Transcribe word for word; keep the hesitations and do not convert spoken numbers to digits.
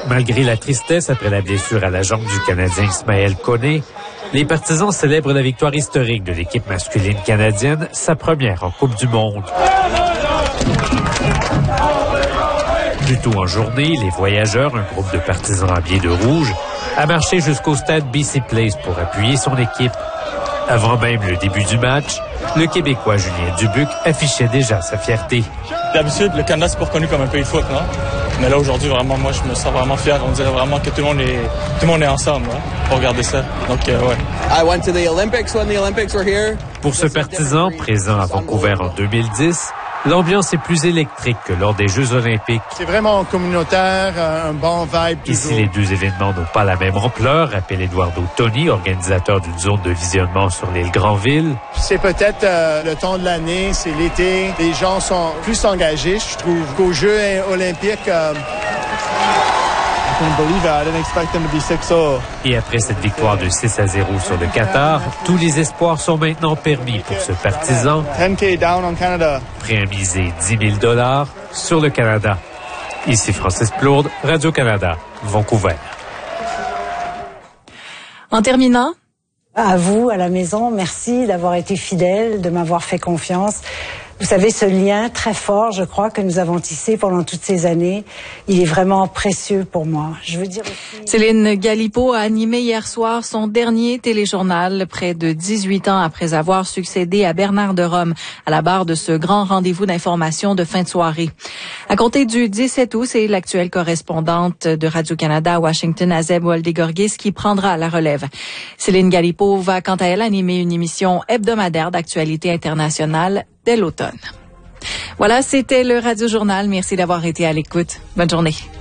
Malgré la tristesse après la blessure à la jambe du Canadien Ismaël Koné, les partisans célèbrent la victoire historique de l'équipe masculine canadienne, sa première en Coupe du Monde. Plus tôt en journée, les Voyageurs, un groupe de partisans habillés de rouge, a marché jusqu'au stade B C Place pour appuyer son équipe. Avant même le début du match, le Québécois Julien Dubuc affichait déjà sa fierté. D'habitude, le Canada, c'est pas reconnu comme un pays de foot, non? Mais là, aujourd'hui, vraiment, moi, je me sens vraiment fier. On dirait vraiment que tout le monde est, tout le monde est ensemble, hein, pour regarder ça. Donc, euh, ouais. I went to the Olympics when the Olympics were here. Pour ce partisan présent à Vancouver en deux mille dix, l'ambiance est plus électrique que lors des Jeux olympiques. C'est vraiment communautaire, un bon vibe toujours. Ici, les deux événements n'ont pas la même ampleur, rappelle Eduardo Toni, organisateur d'une zone de visionnement sur l'île Granville. C'est peut-être euh, le temps de l'année, c'est l'été. Les gens sont plus engagés, je trouve, qu'aux Jeux olympiques. Euh... Et après cette victoire de six à zéro sur le Qatar, tous les espoirs sont maintenant permis pour ce partisan, dix K down on Canada. Prêt à miser dix mille dollars sur le Canada. Ici Francis Plourde, Radio-Canada, Vancouver. En terminant, à vous, à la maison, merci d'avoir été fidèle, de m'avoir fait confiance. Vous savez, ce lien très fort, je crois, que nous avons tissé pendant toutes ces années, il est vraiment précieux pour moi. Je veux dire aussi... Céline Galipeau a animé hier soir son dernier téléjournal, près de dix-huit ans après avoir succédé à Bernard de Rome à la barre de ce grand rendez-vous d'information de fin de soirée. À compter du dix-sept août, c'est l'actuelle correspondante de Radio-Canada à Washington, Azeb Waldegorgis, qui prendra la relève. Céline Galipeau va, quant à elle, animer une émission hebdomadaire d'actualité internationale dès l'automne. Voilà, c'était le Radio Journal. Merci d'avoir été à l'écoute. Bonne journée.